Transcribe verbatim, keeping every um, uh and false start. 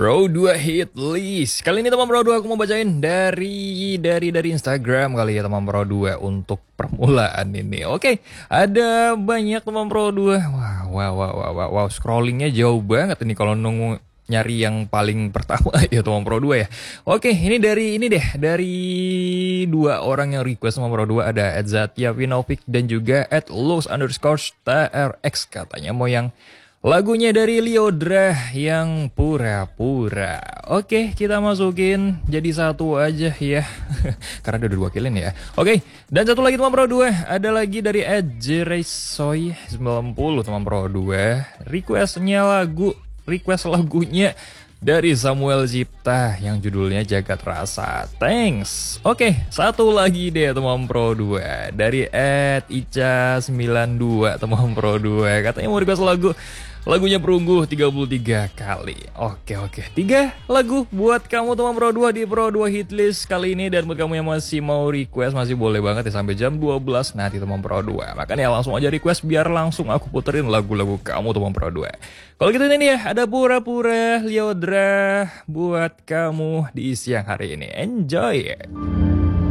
Pro dua hit list. Kali ini teman Pro dua aku mau bacain dari dari dari Instagram kali ya teman Pro dua untuk permulaan ini. Oke, ada banyak teman Pro dua. Wah, wah, wah, wah, wah, wow, scrollingnya jauh banget ini kalau nunggu nyari yang paling pertama ya teman Pro dua ya. Oke, ini dari ini deh, dari dua orang yang request teman Pro dua ada Edzatya Vinovic dan juga at Los underscore trx katanya mau yang lagunya dari Lyodra yang pura-pura. Oke, kita masukin jadi satu aja ya. Karena udah diwakilin ya. Oke, dan satu lagi teman Pro dua. Ada lagi dari Ed Jeresoy sembilan puluh teman Pro dua. Requestnya lagu, request lagunya dari Samuel Zipta yang judulnya Jagat Rasa. Thanks. Oke, satu lagi deh teman Pro dua. Dari Ed Ica sembilan dua teman Pro dua. Katanya mau request lagu. Lagunya Perunggu tiga puluh tiga kali. Oke oke, tiga lagu buat kamu teman Pro dua di Pro dua Hitlist kali ini. Dan buat kamu yang masih mau request masih boleh banget ya sampai jam dua belas nanti teman Pro dua. Makanya langsung aja request biar langsung aku puterin lagu-lagu kamu teman Pro dua. Kalau gitu ini ya ada Pura-Pura Lyodra buat kamu di siang hari ini. Enjoy.